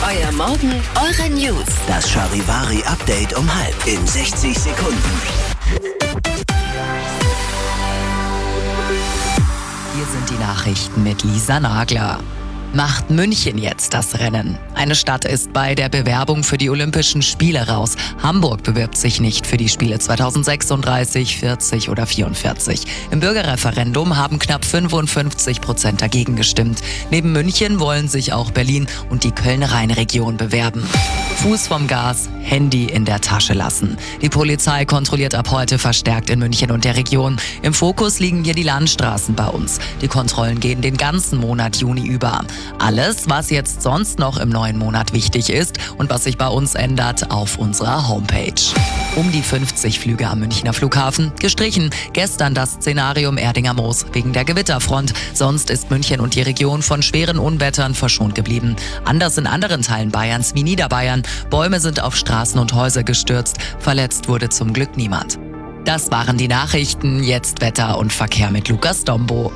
Euer Morgen, eure News. Das Charivari-Update um 6:30 in 60 Sekunden. Hier sind die Nachrichten mit Lisa Nagler. Macht München jetzt das Rennen? Eine Stadt ist bei der Bewerbung für die Olympischen Spiele raus. Hamburg bewirbt sich nicht für die Spiele 2036, 40 oder 44. Im Bürgerreferendum haben knapp 55% dagegen gestimmt. Neben München wollen sich auch Berlin und die Köln-Rhein-Region bewerben. Fuß vom Gas, Handy in der Tasche lassen. Die Polizei kontrolliert ab heute verstärkt in München und der Region. Im Fokus liegen hier die Landstraßen bei uns. Die Kontrollen gehen den ganzen Monat Juni über. Alles, was jetzt sonst noch im neuen Monat wichtig ist und was sich bei uns ändert, auf unserer Homepage. Um die 50 Flüge am Münchner Flughafen gestrichen. Gestern das Szenario im Erdinger Moos wegen der Gewitterfront. Sonst ist München und die Region von schweren Unwettern verschont geblieben. Anders in anderen Teilen Bayerns wie Niederbayern. Bäume sind auf Straßen und Häuser gestürzt. Verletzt wurde zum Glück niemand. Das waren die Nachrichten. Jetzt Wetter und Verkehr mit Lukas Dombo.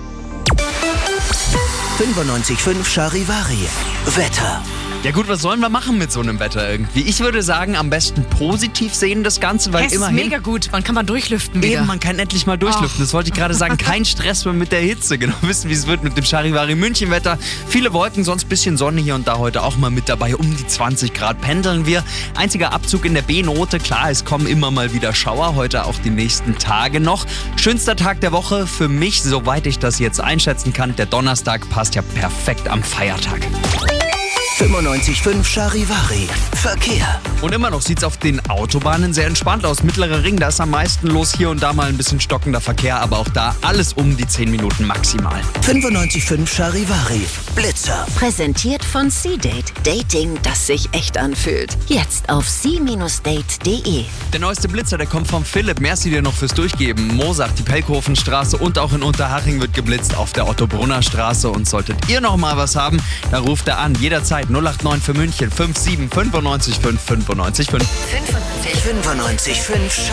95.5 Charivari. Wetter. Ja gut, was sollen wir machen mit so einem Wetter irgendwie? Ich würde sagen, am besten positiv sehen das Ganze, weil Es ist immerhin... mega gut, man kann mal durchlüften wieder. Eben, man kann endlich mal durchlüften. Das wollte ich gerade sagen. Kein Stress mehr mit der Hitze. Genau wissen, wie es wird mit dem Charivari-München-Wetter. Viele Wolken, sonst ein bisschen Sonne hier und da heute auch mal mit dabei. Um die 20 Grad pendeln wir. Einziger Abzug in der B-Note. Klar, es kommen immer mal wieder Schauer. Heute auch die nächsten Tage noch. Schönster Tag der Woche für mich, soweit ich das jetzt einschätzen kann. Der Donnerstag passt ja perfekt am Feiertag. 95.5 Charivari. Verkehr. Und immer noch sieht es auf den Autobahnen sehr entspannt aus. Mittlerer Ring, da ist am meisten los. Hier und da mal ein bisschen stockender Verkehr, aber auch da alles um die 10 Minuten maximal. 95.5 Charivari. Blitzer. Präsentiert von C-Date. Dating, das sich echt anfühlt. Jetzt auf c-date.de. Der neueste Blitzer, der kommt vom Philipp. Merci dir noch fürs Durchgeben. Moosach, die Pelkhofenstraße und auch in Unterhaching wird geblitzt auf der Otto-Brunner Straße. Und solltet ihr noch mal was haben, dann ruft er an. Jederzeit 089 für München 57 95 5 95 5. 95.5